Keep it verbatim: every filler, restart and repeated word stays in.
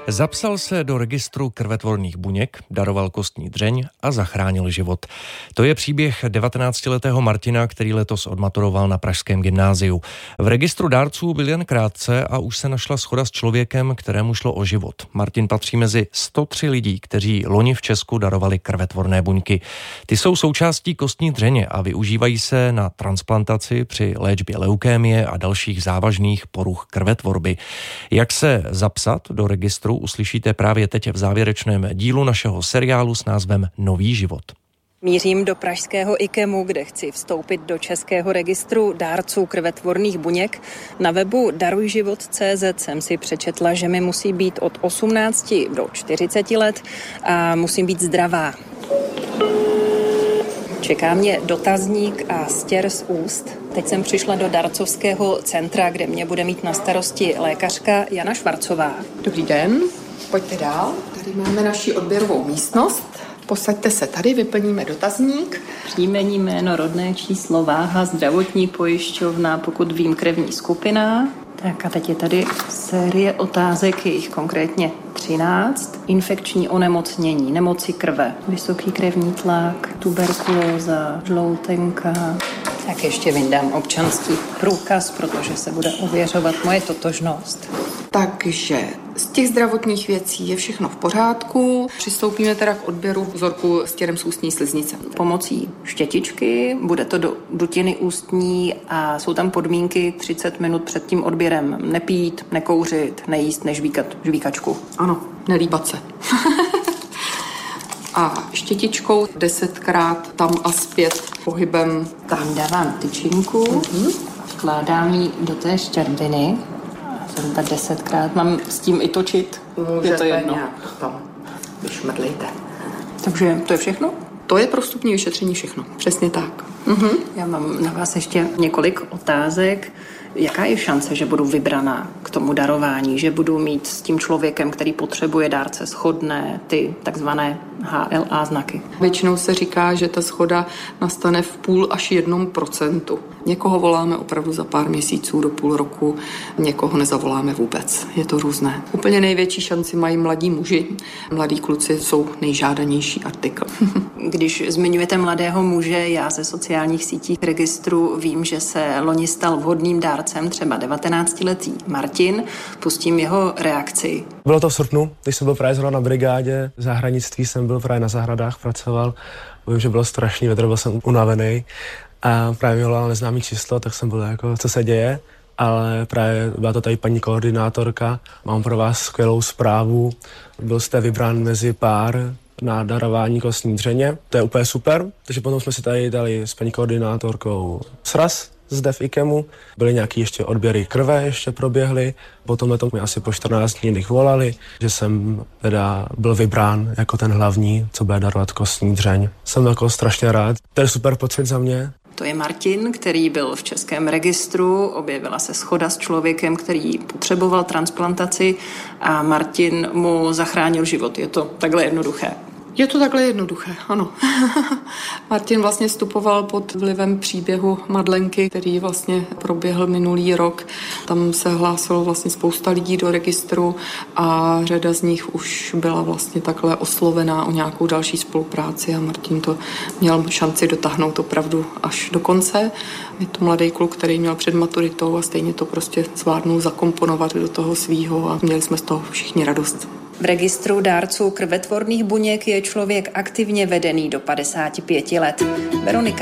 Zapsal se do registru krvetvorných buněk, daroval kostní dřeň a zachránil život. To je příběh devatenáctiletého Martina, který letos odmaturoval na pražském gymnáziu. V registru dárců byl jen krátce a už se našla shoda s člověkem, kterému šlo o život. Martin patří mezi sto tři lidí, kteří loni v Česku darovali krvetvorné buňky. Ty jsou součástí kostní dřeně a využívají se na transplantaci při léčbě leukémie a dalších závažných poruch krvetvorby. Jak se zapsat do registru, uslyšíte právě teď v závěrečném dílu našeho seriálu s názvem Nový život. Mířím do pražského IKEMu, kde chci vstoupit do českého registru dárců krvetvorných buněk. Na webu daruj život tečka cé zet jsem si přečetla, že mi musí být od osmnácti do čtyřiceti let a musím být zdravá. Čeká mě dotazník a stěr z úst. Teď jsem přišla do darcovského centra, kde mě bude mít na starosti lékařka Jana Švarcová. Dobrý den, pojďte dál. Tady máme naši odběrovou místnost. Posaďte se tady, vyplníme dotazník. Příjmení, jméno, rodné číslo, váha, zdravotní pojišťovna, pokud vím, krevní skupina. Tak a teď je tady série otázek, je jich konkrétně třináct. Infekční onemocnění, nemoci krve, vysoký krevní tlak, tuberkulóza, žloutenka. Tak ještě vyndám občanský průkaz, protože se bude ověřovat moje totožnost. Takže z těch zdravotních věcí je všechno v pořádku. Přistoupíme teda k odběru vzorku stěrem z ústní sliznice. Pomocí štětičky, bude to do dutiny ústní a jsou tam podmínky třicet minut před tím odběrem nepít, nekouřit, nejíst, nežvíkat žvíkačku. Ano, nelíbat se. A štětičkou desetkrát tam a zpět pohybem. Tam dávám tyčinku, mm-hmm. vkládám ji do té štěrbiny. Zhruba desetkrát. Mám s tím i točit? Můžete, je to jedno. Nějak tam vyšmrdlejte. Takže to je všechno? To je pro vstupní vyšetření všechno. Přesně tak. Mhm. Já mám na vás ještě několik otázek. Jaká je šance, že budu vybraná k tomu darování, že budu mít s tím člověkem, který potřebuje dárce, shodné ty takzvané há el á znaky? Většinou se říká, že ta shoda nastane v půl až jednom procentu. Někoho voláme opravdu za pár měsíců do půl roku, někoho nezavoláme vůbec. Je to různé. Úplně největší šanci mají mladí muži. Mladí kluci jsou nejžádanější artikl. Když zmiňujete mladého muže, já ze sociálních sítí registru vím, že se loni stal vhodným dárcem, třeba devatenáctiletý Martin. Pustím jeho reakci. Bylo to v srpnu, když jsem byl právě zrovna na brigádě. V zahradnictví jsem byl právě na zahradách, pracoval. Vím, že bylo strašný větr, byl jsem unavený. A právě mi volala neznámý číslo, tak jsem byl jako, co se děje. Ale právě byla to tady paní koordinátorka. Mám pro vás skvělou zprávu. Byl jste vybrán mezi pár na darování kostní dřeně. To je úplně super. Takže potom jsme si tady dali s paní koordinátorkou sraz zde v IKEMu. Byly nějaké ještě odběry krve, ještě proběhly. Potom to mi asi po čtrnácti dnech volali, že jsem teda byl vybrán jako ten hlavní, co bude darovat kostní dřeň. Jsem jako strašně rád. To je super pocit za mě. To je Martin, který byl v českém registru, objevila se shoda s člověkem, který potřeboval transplantaci a Martin mu zachránil život. Je to takhle jednoduché? Je to takhle jednoduché, ano. Martin vlastně vstupoval pod vlivem příběhu Madlenky, který vlastně proběhl minulý rok. Tam se hlásilo vlastně spousta lidí do registru a řada z nich už byla vlastně takhle oslovená o nějakou další spolupráci a Martin to měl šanci dotáhnout opravdu až do konce. Je to mladý kluk, který měl před maturitou a stejně to prostě zvládnul zakomponovat do toho svýho a měli jsme z toho všichni radost. V registru dárců krvetvorných buněk je člověk aktivně vedený do padesáti pěti let. Veronika